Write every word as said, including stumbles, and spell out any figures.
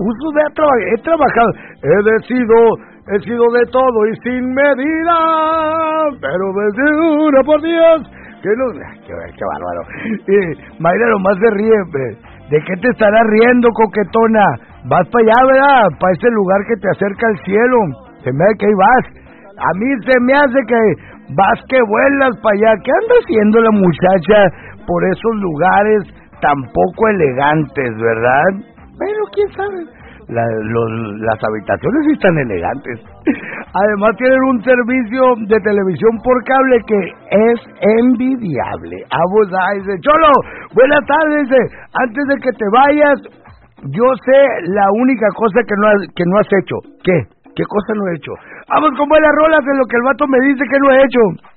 gusto de trabajar, he trabajado, he decidido, he sido de todo y sin medida, pero desde una por Dios, que no, qué, qué bárbaro. Eh, Mayra nomás se ríe, ¿de qué te estarás riendo, coquetona? Vas para allá, ¿verdad? Para ese lugar que te acerca al cielo, se me hace que ahí vas, a mí se me hace que vas que vuelas para allá. ¿Qué anda haciendo la muchacha por esos lugares tan poco elegantes, verdad? Pero quién sabe, la, los, las habitaciones sí están elegantes. Además tienen un servicio de televisión por cable que es envidiable. Vamos a dice, Cholo, buenas tardes, dice, antes de que te vayas, yo sé la única cosa que no has, que no has hecho. ¿Qué? ¿Qué cosa no he hecho? Vamos con buenas rolas de lo que el vato me dice que no he hecho.